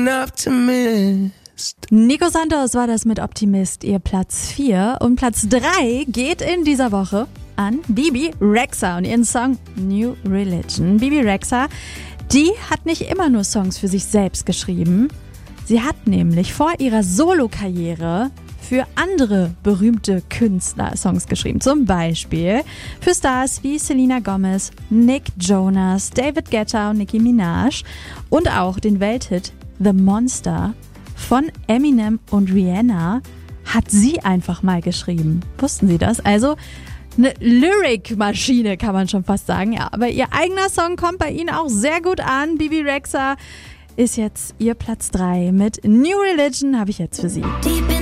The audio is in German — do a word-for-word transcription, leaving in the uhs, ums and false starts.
an optimist. Nico Santos war das mit Optimist, ihr Platz vier. Und Platz drei geht in dieser Woche an Bebe Rexha und ihren Song New Religion. Bebe Rexha, die hat nicht immer nur Songs für sich selbst geschrieben. Sie hat nämlich vor ihrer Solokarriere für andere berühmte Künstler Songs geschrieben. Zum Beispiel für Stars wie Selena Gomez, Nick Jonas, David Guetta und Nicki Minaj und auch den Welthit The Monster von Eminem und Rihanna hat sie einfach mal geschrieben. Wussten Sie das? Also eine Lyric-Maschine kann man schon fast sagen. Ja, aber ihr eigener Song kommt bei Ihnen auch sehr gut an. Bebe Rexha ist jetzt ihr Platz drei mit New Religion, habe ich jetzt für Sie.